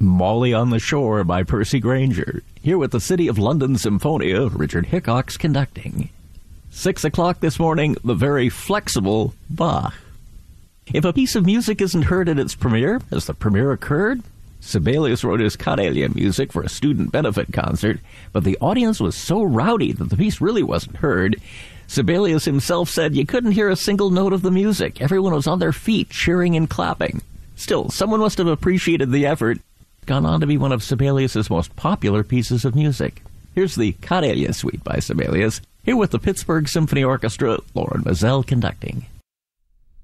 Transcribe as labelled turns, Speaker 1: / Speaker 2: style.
Speaker 1: Molly on the Shore by Percy Grainger. Here with the City of London Symphonia, Richard Hickox conducting. 6 o'clock this morning, the very flexible Bach. If a piece of music isn't heard at its premiere, has the premiere occurred? Sibelius wrote his Karelia music for a student benefit concert, but the audience was so rowdy that the piece really wasn't heard. Sibelius himself said you couldn't hear a single note of the music. Everyone was on their feet, cheering and clapping. Still, someone must have appreciated the effort. Gone on to be one of Sibelius's most popular pieces of music. Here's the Karelia Suite by Sibelius, here with the Pittsburgh Symphony Orchestra, Lauren Mazel conducting.